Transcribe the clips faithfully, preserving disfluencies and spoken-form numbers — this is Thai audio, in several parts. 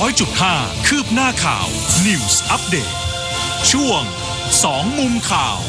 อยจุดห้า คืบหน้าข่าว News Update ช่วงสองมุมข่าว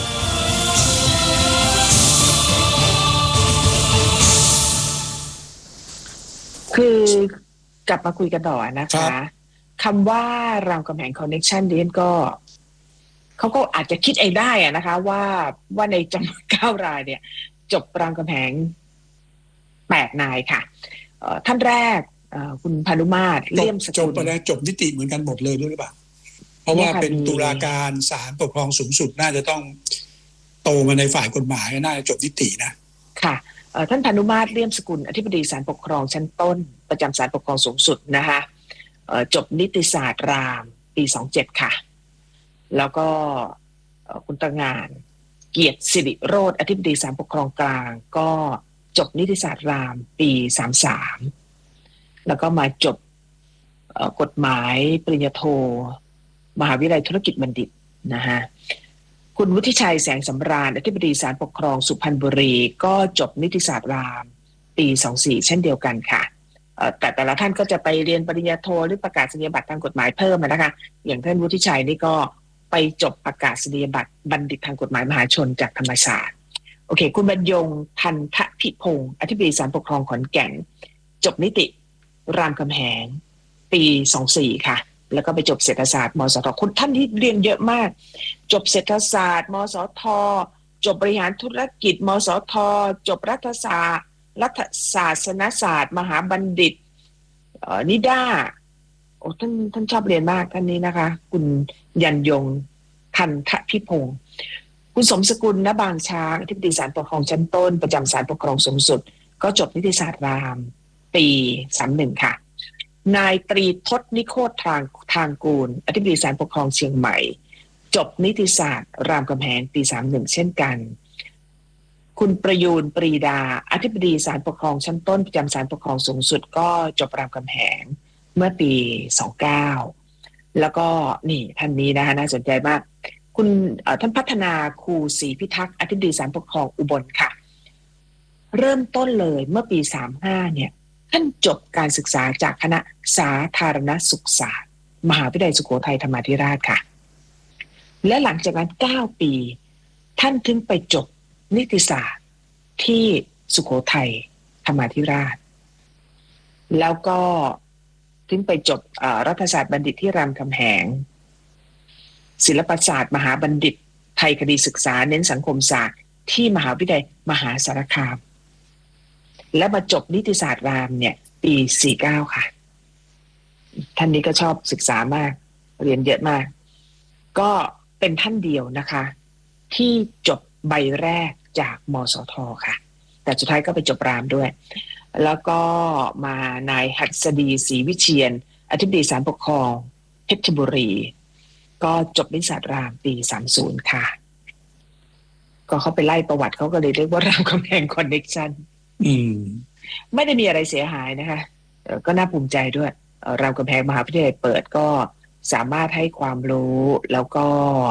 คือกลับมาคุยกันต่อนะคะคำว่ารามคำแหงคอนเนคชั่นเดนก็เขาก็อาจจะคิดเองได้อะนะคะว่าว่าในจำนวนเก้ารายเนี่ยจบรามคำแหงแปดนายค่ะท่านแรกคุณพานุมาตรเลี่ยมสกุลจบไปแล้วจบนิติเหมือนกันหมดเลยด้วยหรือเปล่าเพราะว่าเป็นตุลาการศาลปกครองสูงสุดน่าจะต้องโตมาในฝ่ายกฎหมายน่าจะจบนิตินะค่ะท่านพานุมาตรเลี่ยมสกุลอธิบดีศาลปกครองชั้นต้นประจำศาลปกครองสูงสุดนะคะจบนิติศาสตร์รามปีสองเจ็ดค่ะแล้วก็คุณตงานเกียรติสิริโรจน์อธิบดีศาลปกครองกลางก็จบนิติศาสตร์รามปีสามสามแล้วก็มาจบกฎหมายปริญญาโทมหาวิทยาลัยธุรกิจบัณฑิตนะฮะคุณวุฒิชัยแสงสำราญอธิบดีศาลปกครองสุพรรณบุรีก็จบนิติศาสตร์รามปีสองสี่เช่นเดียวกันค่ะแต่แต่ละท่านก็จะไปเรียนปริญญาโทหรือประกาศนียบัตรทางกฎหมายเพิ่มนะคะอย่างท่านวุฒิชัยนี่ก็ไปจบประกาศนียบัตรบัณฑิตทางกฎหมายมหาชนจากธรรมศาสตร์โอเคคุณบรรยงทันทพิพงศ์อธิบดีศาลปกครองขอนแก่นจบนิติรามคำแหงปีสองสี่ค่ะแล้วก็ไปจบเศรษฐศาสตร์มสทคุณท่านที่เรียนเยอะมากจบเศรษฐศาสตร์มสทจบบริหารธุรกิจมสทจบรัฐศาสตร์รัฐศาสนศาสตร์มหาบัณฑิตนิด้าโอ้ท่านท่านชอบเรียนมากท่านนี้นะคะคุณยันยงทันทพิพงศ์คุณสมสกุลณบางช้างอธิบดีศาลปกครองชั้นต้นประจำศาลปกครองสูงสุดก็จบนิติศาสตร์รามปีสามสิบเอ็ดค่ะนายตรีทศนิโคตรทางทางกูลอธิบดีศาลปกครองเชียงใหม่จบนิติศาสตร์รามคำแหงปีสามสิบเอ็ดเช่นกันคุณประยูนปรีดาอธิบดีศาลปกครองชั้นต้นประจำศาลปกครองสูงสุดก็จบรามคำแหงเมื่อปีสองสิบเก้าแล้วก็นี่ท่านนี้นะคะน่าสนใจมากคุณท่านพัฒนาครูศรีพิทักษ์อธิบดีศาลปกครองอุบลค่ะเริ่มต้นเลยเมื่อปีสามสิบห้าเนี่ยท่านจบการศึกษาจากคณะสาธารณสุขศาสตร์มหาวิทยาลัยสุโขทัยธรรมาธิราชค่ะและหลังจากนั้นเก้าปีท่านถึงไปจบนิติศาสตร์ที่สุโขทัยธรรมาธิราชแล้วก็ถึงไปจบรัฐศาสตร์บัณฑิตที่รามคำแหงศิลปศาสตร์มหาบัณฑิตไทยคดีศึกษาเน้นสังคมศาสตร์ที่มหาวิทยาลัยมหาสารคามและมาจบนิติศาสตร์รามเนี่ยปีสี่สิบเก้าค่ะท่านนี้ก็ชอบศึกษามากเรียนเยอะมากก็เป็นท่านเดียวนะคะที่จบใบแรกจากมสทค่ะแต่สุดท้ายก็ไปจบรามด้วยแล้วก็มานายหัสดีศรีวิเชียรอธิบดีศาลปกครองเพชรบุรีก็จบนิติศาสตร์รามปีสามสิบค่ะก็เขาไปไล่ประวัติเขาก็เลยเรียกว่ารามคำแหงคอนเนคชั่นอืมไม่ได้มีอะไรเสียหายนะคะก็น่าภูมิใจด้วยรามคำแหงมหาวิทยาลัยเปิดก็สามารถให้ความรู้แล้วก็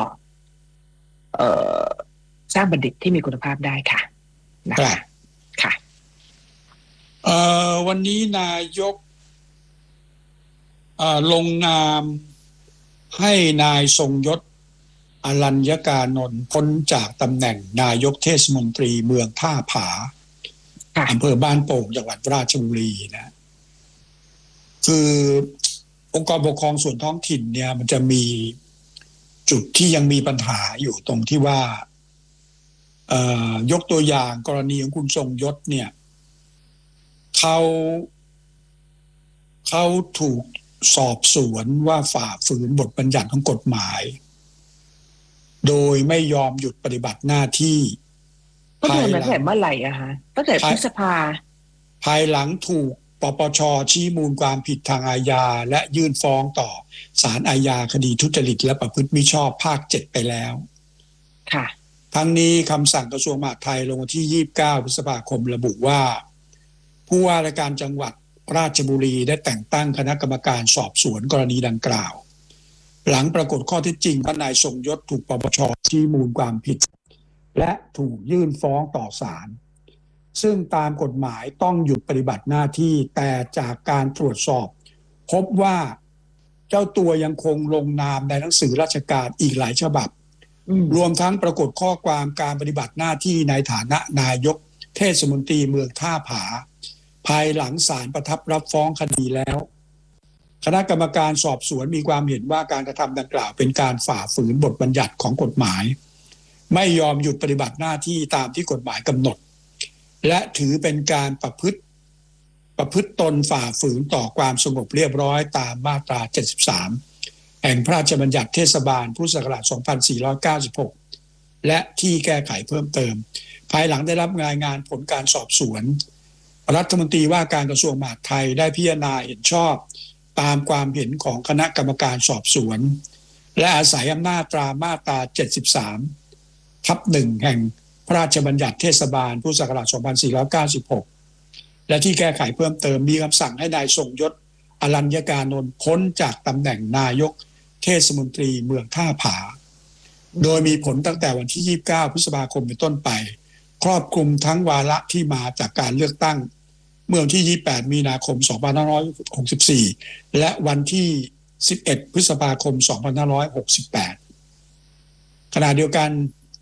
สร้างบัณฑิตที่มีคุณภาพได้ค่ะนะคะค่ะวันนี้นายกลงนามให้นายทรงยศอรัญญกานนท์พ้นจากตำแหน่งนายกเทศมนตรีเมืองท่าผาอำเภอบ้านโป่งจังหวัดราชบุรีนะคือองค์กรปกครองส่วนท้องถิ่นเนี่ยมันจะมีจุดที่ยังมีปัญหาอยู่ตรงที่ว่ายกตัวอย่างกรณีของคุณทรงยศเนี่ยเขาเขาถูกสอบสวนว่าฝ่าฝืนบทบัญญัติของกฎหมายโดยไม่ยอมหยุดปฏิบัติหน้าที่ก็โดนมาตั้งแต่เมื่อไหร่อะฮะตั้งแต่พฤษภาภายหลังถูกปปช.ชี้มูลความผิดทางอาญาและยื่นฟ้องต่อศาลอาญาคดีทุจริตและประพฤติมิชอบภาคเจ็ดไปแล้วค่ะทั้งนี้คำสั่งกระทรวงมหาดไทยลงวันที่ยี่สิบเก้าพฤษภาคมระบุว่าผู้ว่าราชการจังหวัดราชบุรีได้แต่งตั้งคณะกรรมการสอบสวนกรณีดังกล่าวหลังปรากฏข้อเท็จจริงว่านายทรงยศถูกปปช.ชี้มูลความผิดและถูกยื่นฟ้องต่อศาลซึ่งตามกฎหมายต้องหยุดปฏิบัติหน้าที่แต่จากการตรวจสอบพบว่าเจ้าตัวยังคงลงนามในหนังสือราชการอีกหลายฉบับรวมทั้งปรากฏข้อความการปฏิบัติหน้าที่ในฐานะนายกเทศมนตรีเมืองท่าผาภายหลังศาลประทับรับฟ้องคดีแล้วคณะกรรมการสอบสวนมีความเห็นว่าการกระทำดังกล่าวเป็นการฝ่าฝืนบทบัญญัติของกฎหมายไม่ยอมหยุดปฏิบัติหน้าที่ตามที่กฎหมายกำหนดและถือเป็นการประพฤติประพฤติตนฝ่าฝืนต่อความสงบเรียบร้อยตามมาตราเจ็ดสิบสามแห่งพระราชบัญญัติเทศบาลพุทธศักราชสองพันสี่ร้อยเก้าสิบหกและที่แก้ไขเพิ่มเติมภายหลังได้รับรายงานผลการสอบสวนรัฐมนตรีว่าการกระทรวงมหาดไทยได้พิจารณาเห็นชอบตามความเห็นของคณะกรรมการสอบสวนและอาศัยอำนาจตามมาตราเจ็ดสิบสามทับหนึ่งแห่งพระราชบัญญัติเทศบาลพุทธศักราชสองพันสี่ร้อยเก้าสิบหกและที่แก้ไขเพิ่มเติมมีคำสั่งให้นายทรงยศอรัญญกานนท์พ้นจากตำแหน่งนายกเทศมนตรีเมืองท่าผาโดยมีผลตั้งแต่วันที่ยี่สิบเก้าพฤษภาคมเป็นต้นไปครอบคลุมทั้งวาระที่มาจากการเลือกตั้งเมื่อวันที่ยี่สิบแปดมีนาคมสองพันห้าร้อยหกสิบสี่และวันที่สิบเอ็ดพฤษภาคมสองพันห้าร้อยหกสิบแปดขณะเดียวกัน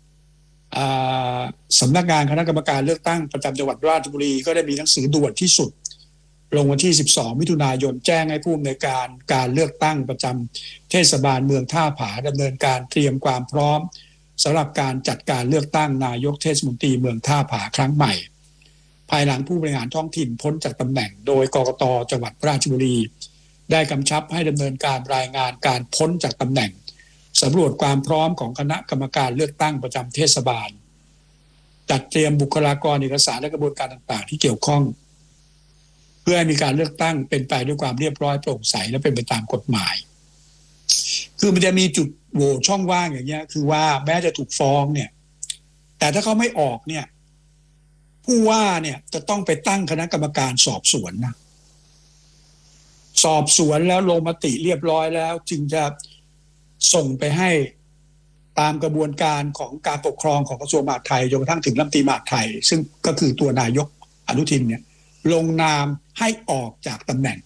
สำนักงานคณะกรรมการเลือกตั้งประจำจังหวัดราชบุรีก็ได้มีหนังสือด่วนที่สุดลงวันที่สิบสองมิถุนายนแจ้งให้ผู้อำนวยการการเลือกตั้งประจำเทศบาลเมืองท่าผาดำเนินการเตรียมความพร้อมสำหรับการจัดการเลือกตั้งนายกเทศมนตรีเมืองท่าผาครั้งใหม่ภายหลังผู้บริหารท้องถิ่นพ้นจากตำแหน่งโดยกกต.จังหวัดราชบุรีได้กำชับให้ดำเนินการรายงานการพ้นจากตำแหน่งสำรวจความพร้อมของคณะกรรมการเลือกตั้งประจำเทศบาลจัดเตรียมบุคลากรเอกสารและกระบวนการต่างๆที่เกี่ยวข้องเพื่อให้มีการเลือกตั้งเป็นไปด้วยความเรียบร้อยโปร่งใสและเป็นไปตามกฎหมายคือมันจะมีจุดโหว่ช่องว่างอย่างเงี้ยคือว่าแม้จะถูกฟ้องเนี่ยแต่ถ้าเขาไม่ออกเนี่ยผู้ว่าเนี่ยจะต้องไปตั้งคณะกรรมการสอบสวนนะสอบสวนแล้วลงมติเรียบร้อยแล้วจึงจะส่งไปให้ตามกระบวนการของการปกครองของกระทรวงมหาดไทยจนกระทั่งถึงรัฐมนตรีมหาดไทยซึ่งก็คือตัวนายกอนุทินเนี่ยลงนามให้ออกจากตำแหน่ง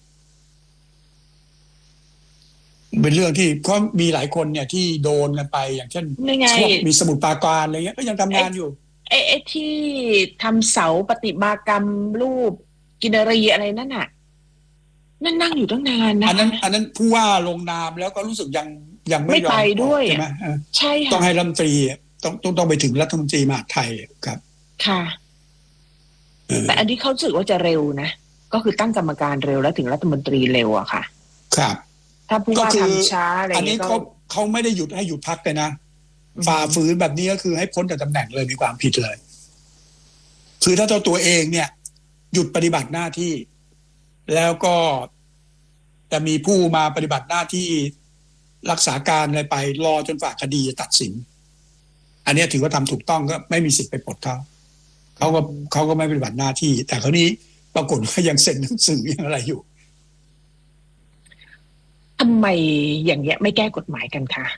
เป็นเรื่องที่ก็มีหลายคนเนี่ยที่โดนกันไปอย่างเช่นมีสมุทรปราการอะไรเงี้ยก็ยังทำงานอยู่ไอ้ไอ้ที่ทำเสาปฏิมากรรมรูปกินรีอะไรนั่นน่ะนั่นนั่งอยู่ตั้งนานนะอันนั้นอันนั้นผู้ว่าลงนามแล้วก็รู้สึกยังยังไม่ยอมไปด้วยใช่ไหมใช่ค่ะต้องให้รัฐมนตรีต้องต้องต้องไปถึงรัฐมนตรีมหาดไทยครับค่ะแต่อันนี้เขาสึกว่าจะเร็วนะก็คือตั้งกรรมการเร็วแล้วถึงรัฐมนตรีเร็วอะค่ะครับถ้าผู้ว่าทำช้าอะไรอันนี้เขาเขาไม่ได้หยุดให้หยุดพักเลยนะฝ่าฝืนแบบนี้ก็คือให้พ้นจากตำแหน่งเลยมีความผิดเลยคือถ้าเจ้าตัวเองเนี่ยหยุดปฏิบัติหน้าที่แล้วก็จะมีผู้มาปฏิบัติหน้าที่รักษาการอะไรไปรอจนฝ่าคดีตัดสินอันนี้ถือว่าทำถูกต้องก็ไม่มีสิทธิ์ไปปลดเขาเขาก็เขาก็ไม่ปฏิบัติหน้าที่แต่คราวนี้ปรากฏว่ายังเซ็นหนังสือยังอะไรอยู่ทำไมอย่างเงี้ยไม่แก้กฎหมายกันคะ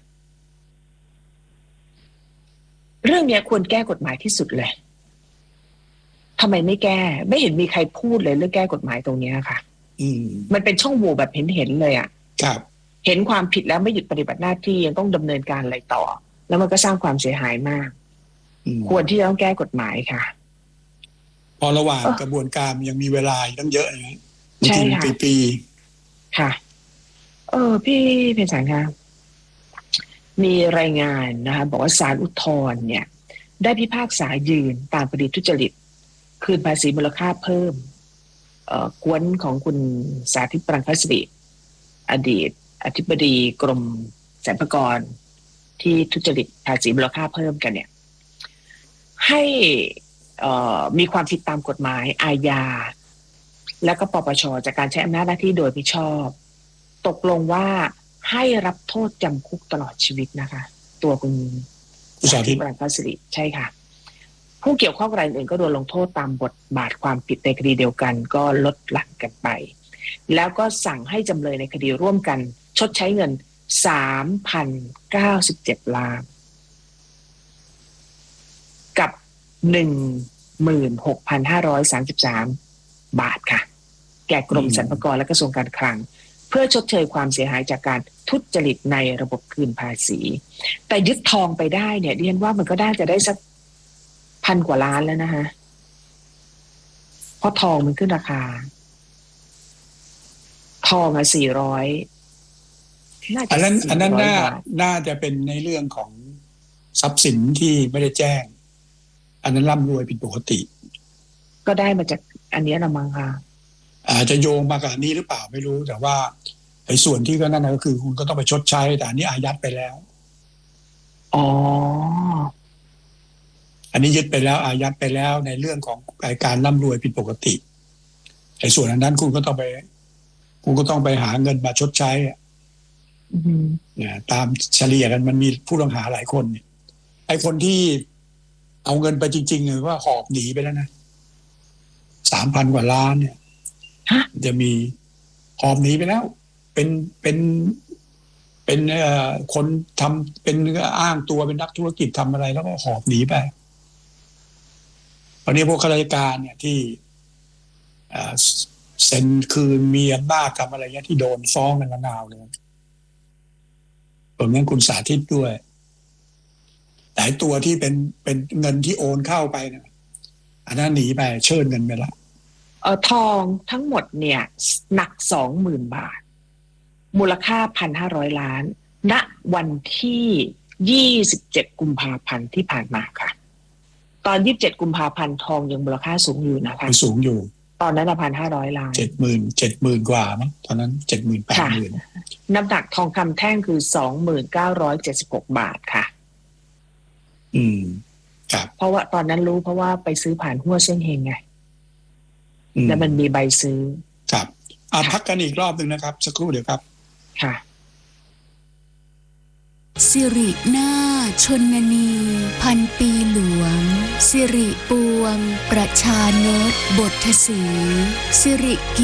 เรื่องนี้ควรแก้กฎหมายที่สุดเลยทำไมไม่แก้ไม่เห็นมีใครพูดเลยเรื่องแก้กฎหมายตรงนี้ค่ะอืมมันเป็นช่องโหว่แบบเห็นเห็นเลยอ่ะครับเห็นความผิดแล้วไม่หยุดปฏิบัติหน้าที่ยังต้องดำเนินการอะไรต่อแล้วมันก็สร้างความเสียหายมากควรที่จะต้องแก้กฎหมายค่ะพอระหว่างกระบวนการยังมีเวลาตั้งเยอะนะใช่ค่ะปีๆค่ะเออพี่เพ็ญสันคะมีรายงานนะคะบอกว่าศาลอุทธรณ์เนี่ยได้พิพากษายืนตามคดีทุจริตคืนภาษีมูลค่าเพิ่มเอ่อกวนของคุณสาธิตปรังคศิริอดีตอธิบดีกรมสรรพากรที่ทุจริตภาษีมูลค่าเพิ่มกันเนี่ยให้มีความผิดตามกฎหมายอาญาและก็ปปช.จากการใช้อำนาจหน้าที่โดยมิชอบตกลงว่าให้รับโทษจำคุกตลอดชีวิตนะคะตัวคุณสาธิตปรังคศิริใช่ค่ะผู้เกี่ยวข้องรายอื่นก็โดนลงโทษตามบทบาทความผิดในคดีเดียวกันก็ลดหลั่นกันไปแล้วก็สั่งให้จำเลยในคดีร่วมกันชดใช้เงิน สามพันเก้าสิบเจ็ด ล้านกับ หนึ่งหมื่นหกพันห้าร้อยสามสิบสาม บาทค่ะแก่กรมสรรพากรและกระทรวงการคลังเพื่อชดเชยความเสียหายจากการทุจริตในระบบคืนภาษีแต่ยึดทองไปได้เนี่ยเรียนว่ามันก็น่าจะได้สักพันกว่าล้านแล้วนะฮะเพราะทองมันขึ้นราคาทองอ่ะสี่ร้อยอันนั้นอันนั้นน่าน่าจะเป็นในเรื่องของทรัพย์สินที่ไม่ได้แจ้งอันนั้นร่ำรวยผิดปกติก็ได้มาจากอันนี้ละมั้งค่ะอาจจะโยงมากับนี้หรือเปล่าไม่รู้แต่ว่าไอ้ส่วนที่ก็นั่นก็คือคุณก็ต้องไปชดใช้แต่อันนี้อายัดไปแล้วอ๋ออันนี้ยึดไปแล้วอายัดไปแล้วในเรื่องของการร่ำรวยผิดปกติไอ้ส่วนนั้นคุณก็ต้องไปคุณก็ต้องไปหาเงินมาชดใช้เนี่ยตามเฉลี่ยกันมันมีผู้ต้องหาหลายคนเนี่ยไอ้คนที่เอาเงินไปจริงๆเลยว่าหอบหนีไปแล้วนะสามพันกว่าล้านเนี่ยจะมีหอบหนีไปแล้วเป็นเป็นเป็นเอ่อคนทำเป็นอ้างตัวเป็นนักธุรกิจทำอะไรแล้วก็หอบหนีไปตอนนี้พวกข้าราชการเนี่ยที่เซ็นคืนมีอำนาจทำอะไรเงี้ยที่โดนฟ้องกันมานาวเลยรวมทั้งคุณสาธิตด้วยหลายตัวที่เป็นเป็นเงินที่โอนเข้าไปเนี่ยอันนั้นหนีไปเชิญเงินไปละเออทองทั้งหมดเนี่ยหนักสองหมื่นบาทมูลค่าพันห้าร้อยล้านณวันที่ยี่สิบเจ็ดกุมภาพันธ์ที่ผ่านมาค่ะตอนยี่สิบเจ็ดกุมภาพันธ์ทองยังมูลค่าสูงอยู่นะคะสูงอยู่ตอนนั้นพันห้าร้อยล้านเจ็ดหมื่นเจ็ดหมื่นกว่ามั้งตอนนั้นเจ็ดหมื่นแปดหมื่นน้ำหนักทองคำแท่งคือสองหมื่นเก้าร้อยเจ็ดสิบหกบาทค่ะอืมครับเพราะว่าตอนนั้นรู้เพราะว่าไปซื้อผ่านหัวเส้นเฮงไงแล้วมันมีใบซื้อครับอ่ะพักกันอีกรอบนึงนะครับสักครู่เดี๋ยวครับค่ะสิรินาชนนีพันปีหลวงสิริปวงประชานตบทสีสิริ